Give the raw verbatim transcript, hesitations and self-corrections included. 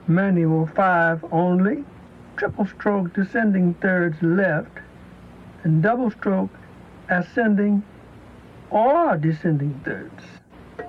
manual five only, triple stroke descending thirds left, and double stroke ascending or descending thirds.